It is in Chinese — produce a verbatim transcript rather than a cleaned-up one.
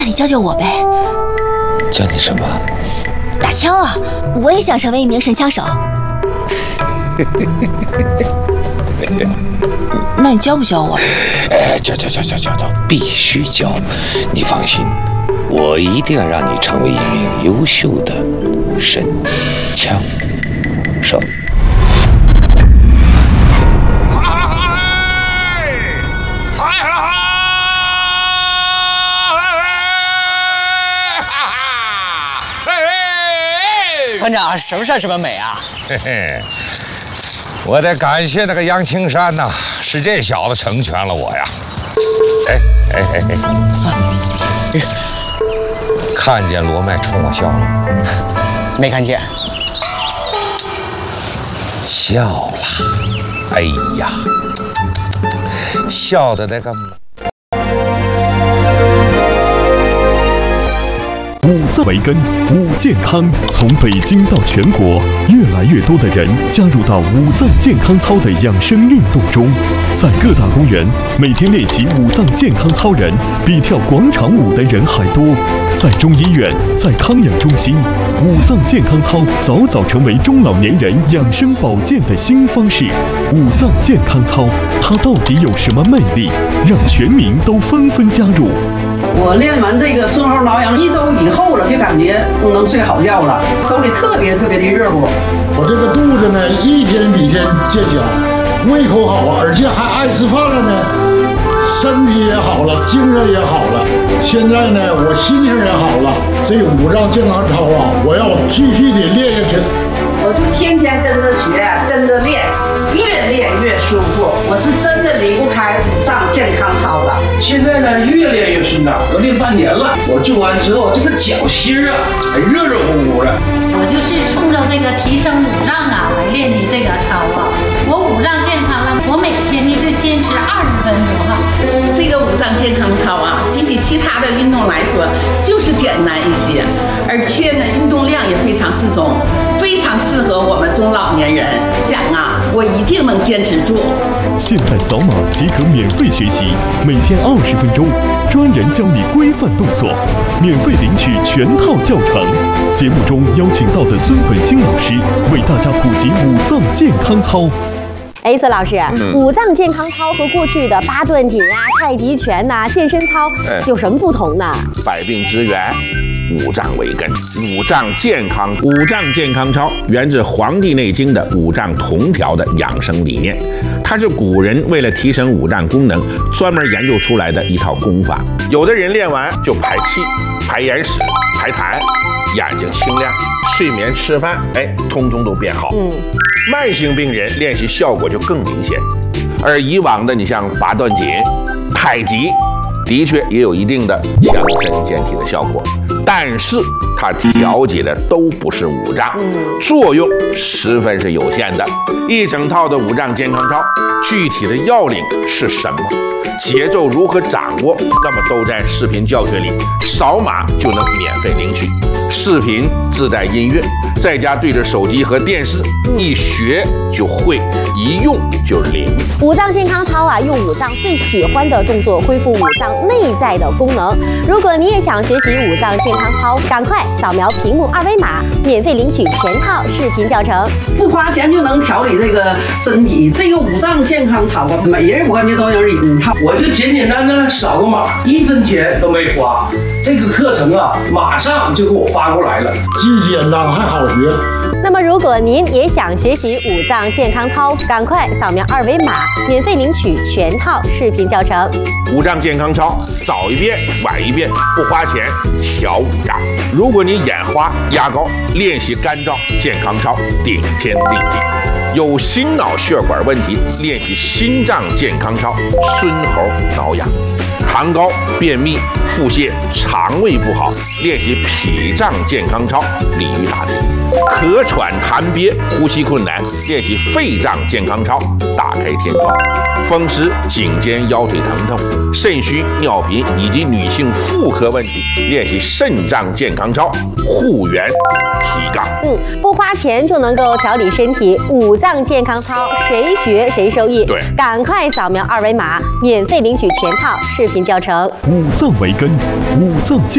那你教教我呗。 教你什么？ 打枪啊！我也想成为一名神枪手。那你教不教我？ 哎，教教教教教教，必须教！你放心，我一定要让你成为一名优秀的神枪手。 团长，什么事儿这么美啊？ 嘿嘿，我得感谢那个杨青山呐，是这小子成全了我呀。哎哎哎哎，啊、看见罗麦冲我笑了？ 没看见。 笑了。哎呀，笑的那个。 五脏为根，五健康。从北京到全国，越来越多的人加入到五脏健康操的养生运动中。在各大公园，每天练习五脏健康操人比跳广场舞的人还多。在中医院，在康养中心，五脏健康操早早成为中老年人养生保健的新方式。五脏健康操，它到底有什么魅力，让全民都纷纷加入？ 我练完这个顺后挠痒一周以后了，就感觉能睡好觉了，手里特别特别的热乎。 我这个肚子呢，一天比一天见小，胃口好啊，而且还爱吃饭了呢，身体也好了，精神也好了。现在呢，我心情也好了。这个五脏健康操啊，我要继续的练下去。 我就天天跟着学，跟着练。 越练越舒服，我是真的离不开五脏健康操的。 现在呢，越练越顺畅，我练半年了。我做完之后，这个脚心啊，还热热乎乎的。 我就是冲着这个提升五脏啊来练的这个操啊。我五脏健康了，我每天呢就坚持二十分钟哈。 这个五脏健康操啊，比起其他的运动来说，就是简单一些，而且呢，运动量也非常适中，非常适合我们中老年人。讲啊，我一定能坚持住。 现在扫码即可免费学习，每天二十分钟，专人教你规范动作，免费领取全套教程。节目中邀请到的孙本兴老师为大家普及五脏健康操。 哎，孙老师，嗯、五脏健康操和过去的八段锦啊、太极拳呐、啊、健身操有什么不同呢？ 百病之源，五脏为根，五脏健康。五脏健康操源自《黄帝内经》的五脏同调的养生理念，它是古人为了提升五脏功能专门研究出来的一套功法。有的人练完就排气、排眼屎、排痰，眼睛清亮，睡眠、吃饭，哎，通通都变好。嗯。 慢性病人练习效果就更明显，而以往的你像八段锦、太极，的确也有一定的强身健体的效果，但是它调节的都不是五脏，作用十分是有限的。一整套的五脏健康操，具体的要领是什么？ 节奏如何掌握？那么都在视频教学里，扫码就能免费领取。视频自带音乐，在家对着手机和电视，一学就会，一用就灵。 五脏健康操啊，用五脏最喜欢的动作恢复五脏内在的功能。如果你也想学习五脏健康操，赶快扫描屏幕二维码，免费领取全套视频教程， 不花钱就能调理这个身体。这个五脏健康操啊，每人我感觉都有一套。 我就简简单单扫个码，一分钱都没花。这个课程啊，马上就给我发过来了， 既简单还好学。 那么，如果您也想学习五脏健康操，赶快扫描二维码，免费领取全套视频教程。 五脏健康操，早一遍晚一遍，不花钱调五脏。如果你眼花、压高，练习干燥健康操，顶天立地。 有心脑血管问题，练习心脏健康操，孙猴挠痒；痰高、便秘、腹泻、肠胃不好，练习脾脏健康操，鲤鱼打挺；咳喘痰憋、呼吸困难，练习肺脏健康操，大开天窗；风湿、颈肩、腰腿疼痛、肾虚、尿频以及女性妇科问题，练习肾脏健康操，护元提杠。 嗯，不花钱就能够调理身体，五脏健康操谁学谁受益。 对， 赶快扫描二维码，免费领取全套视频教程。 五脏为根，五脏健。